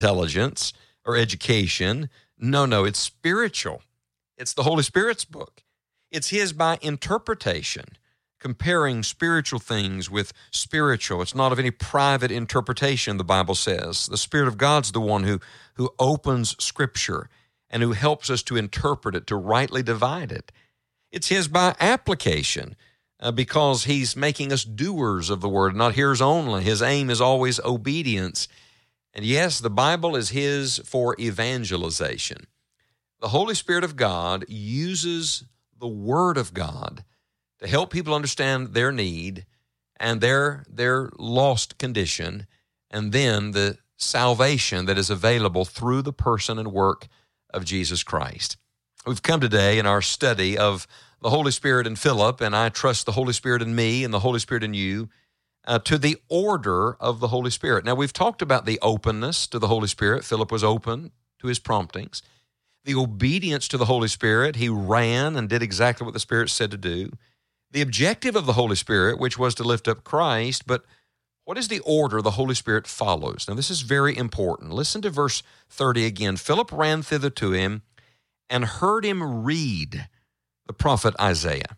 intelligence or education. No, it's spiritual. It's the Holy Spirit's book. It's his by interpretation, comparing spiritual things with spiritual. It's not of any private interpretation, the Bible says. The Spirit of God's the one who opens Scripture and who helps us to interpret it, to rightly divide it. It's his by application, because he's making us doers of the word, not hearers only. His aim is always obedience. And yes, the Bible is his for evangelization. The Holy Spirit of God uses the Word of God to help people understand their need and their lost condition, and then the salvation that is available through the person and work of Jesus Christ. We've come today in our study of the Holy Spirit in Philip, and I trust the Holy Spirit in me and the Holy Spirit in you, to the order of the Holy Spirit. Now, we've talked about the openness to the Holy Spirit. Philip was open to his promptings. The obedience to the Holy Spirit, he ran and did exactly what the Spirit said to do. The objective of the Holy Spirit, which was to lift up Christ, but what is the order the Holy Spirit follows? Now, this is very important. Listen to verse 30 again. Philip ran thither to him and heard him read the prophet Isaiah.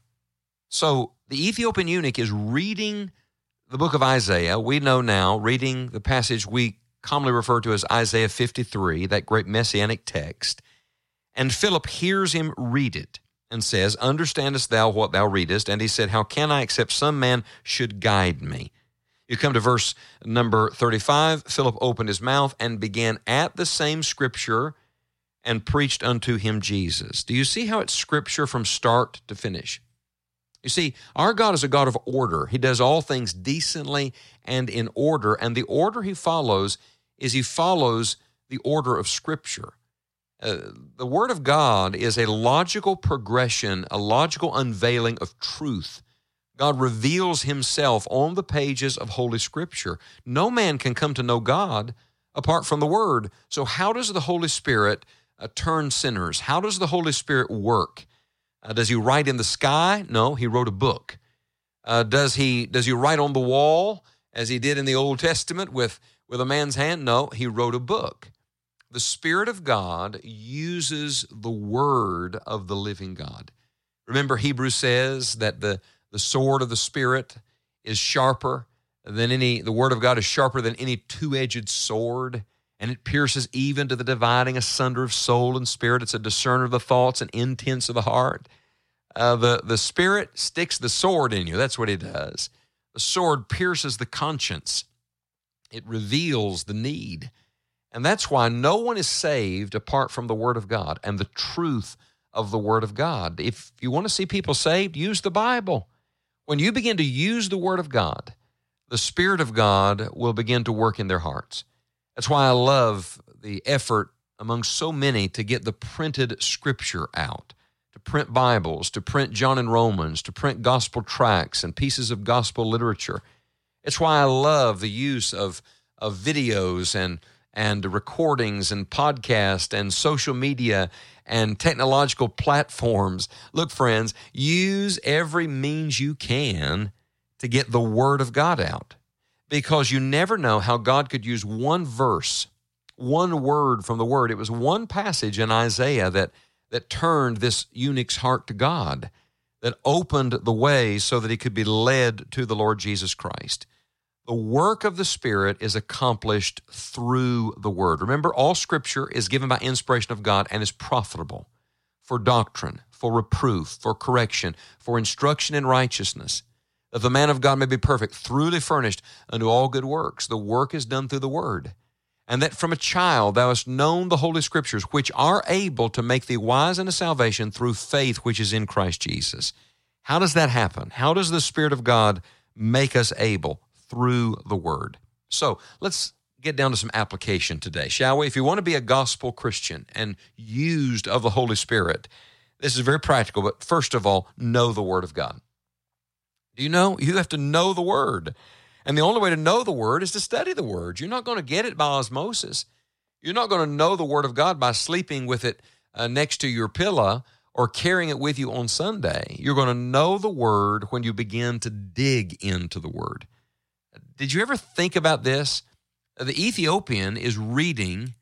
So the Ethiopian eunuch is reading the book of Isaiah. We know now, reading the passage we commonly refer to as Isaiah 53, that great messianic text. And Philip hears him read it and says, "Understandest thou what thou readest?" And he said, "How can I, except some man should guide me?" You come to verse number 35. Philip opened his mouth and began at the same scripture and preached unto him Jesus. Do you see how it's scripture from start to finish? You see, our God is a God of order. He does all things decently and in order, and the order he follows is he follows the order of Scripture. The Word of God is a logical progression, a logical unveiling of truth. God reveals himself on the pages of Holy Scripture. No man can come to know God apart from the Word. So how does the Holy Spirit turn sinners? How does the Holy Spirit work? Does he write in the sky? No, he wrote a book. Does he write on the wall as he did in the Old Testament with a man's hand? No, he wrote a book. The Spirit of God uses the Word of the living God. Remember, Hebrews says that the sword of the Spirit is sharper than the Word of God is sharper than any two-edged sword, and it pierces even to the dividing asunder of soul and spirit. It's a discerner of the thoughts and intents of the heart. The Spirit sticks the sword in you. That's what it does. The sword pierces the conscience. It reveals the need. And that's why no one is saved apart from the Word of God and the truth of the Word of God. If you want to see people saved, use the Bible. When you begin to use the Word of God, the Spirit of God will begin to work in their hearts. That's why I love the effort among so many to get the printed Scripture out, to print Bibles, to print John and Romans, to print gospel tracts and pieces of gospel literature. It's why I love the use of videos and recordings and podcasts and social media and technological platforms. Look, friends, use every means you can to get the Word of God out, because you never know how God could use one verse, one word from the Word. It was one passage in Isaiah that turned this eunuch's heart to God, that opened the way so that he could be led to the Lord Jesus Christ. The work of the Spirit is accomplished through the Word. Remember, all Scripture is given by inspiration of God and is profitable for doctrine, for reproof, for correction, for instruction in righteousness, that the man of God may be perfect, thoroughly furnished unto all good works. The work is done through the Word. And that from a child thou hast known the Holy Scriptures, which are able to make thee wise unto salvation through faith which is in Christ Jesus. How does that happen? How does the Spirit of God make us able? Through the Word. So let's get down to some application today, shall we? If you want to be a gospel Christian and used of the Holy Spirit, this is very practical, but first of all, know the Word of God. Do you know? You have to know the Word. And the only way to know the Word is to study the Word. You're not going to get it by osmosis. You're not going to know the Word of God by sleeping with it next to your pillow or carrying it with you on Sunday. You're going to know the Word when you begin to dig into the Word. Did you ever think about this? The Ethiopian is reading